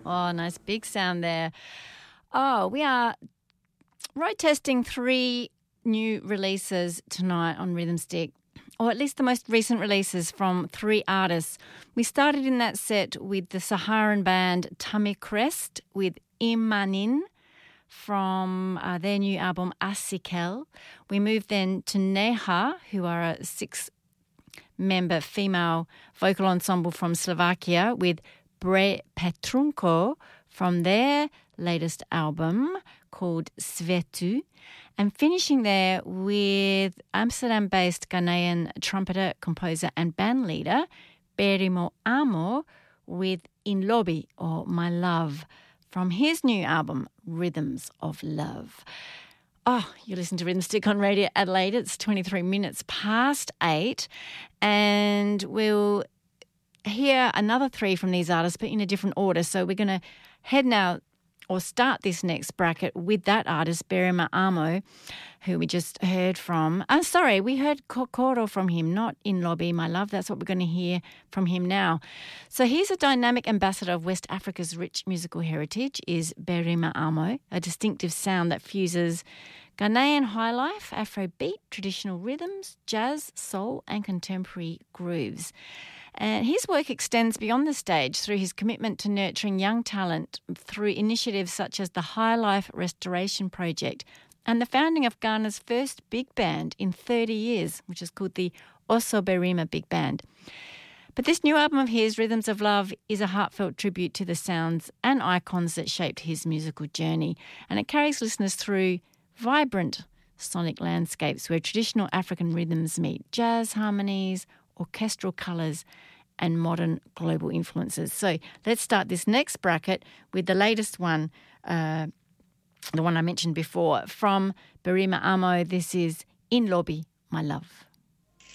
Oh, nice big sound there. Oh, we are road testing 3 new releases tonight on Rhythm Stick, or at least the most recent releases from 3 artists. We started in that set with the Saharan band Tummy Crest with Imanin from their new album Asikel. We moved then to Neha, who are a 6-member female vocal ensemble from Slovakia, with Bre Petrunko from their latest album called Svetu, and finishing there with Amsterdam-based Ghanaian trumpeter, composer and band leader Berimo Amo with In Lobby, or My Love, from his new album Rhythms of Love. Oh, you listen to Rhythm Stick on Radio Adelaide. It's 23 minutes past 8, and we'll hear another 3 from these artists, but in a different order. So we're going to head now, or start this next bracket with that artist, Berimo Amo, who we just heard from. We heard Kokoro from him, not In Lobby, My Love. That's what we're going to hear from him now. So he's a dynamic ambassador of West Africa's rich musical heritage, is Berimo Amo, a distinctive sound that fuses Ghanaian highlife, Afrobeat, traditional rhythms, jazz, soul and contemporary grooves. And his work extends beyond the stage through his commitment to nurturing young talent through initiatives such as the High Life Restoration Project and the founding of Ghana's first big band in 30 years, which is called the Oso Berima Big Band. But this new album of his, Rhythms of Love, is a heartfelt tribute to the sounds and icons that shaped his musical journey, and it carries listeners through vibrant sonic landscapes where traditional African rhythms meet jazz harmonies, orchestral colours and modern global influences. So let's start this next bracket with the latest one, the one I mentioned before, from Berimo Amo. This is In Lobby, My Love.